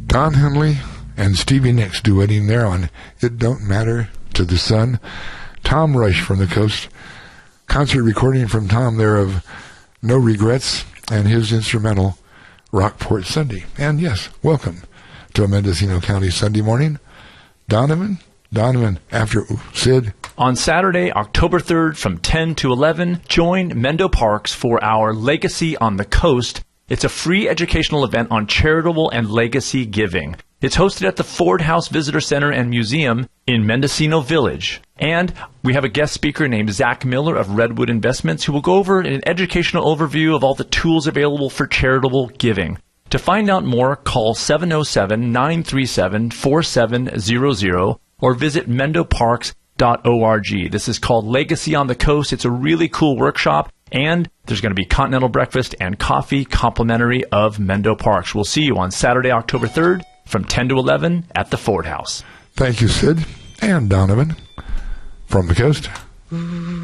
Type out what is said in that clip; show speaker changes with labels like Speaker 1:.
Speaker 1: Don Henley and Stevie Nicks duetting there on It Don't Matter to the Sun. Tom Rush from the Coast. Concert recording from Tom there of No Regrets and his instrumental Rockport Sunday. And yes, welcome to a Mendocino County Sunday morning. Donovan, after Sid.
Speaker 2: On Saturday, October 3rd from 10 to 11, join Mendo Parks for our Legacy on the Coast. It's a free educational event on charitable and legacy giving. It's hosted at the Ford House Visitor Center and Museum in Mendocino Village. And we have a guest speaker named Zach Miller of Redwood Investments who will go over an educational overview of all the tools available for charitable giving. To find out more, call 707-937-4700 or visit mendoparks.org. This is called Legacy on the Coast. It's a really cool workshop, and there's going to be continental breakfast and coffee complimentary of Mendo Parks. We'll see you on Saturday, October 3rd from 10 to 11 at the Ford House.
Speaker 1: Thank you, Sid and Donovan from the Coast.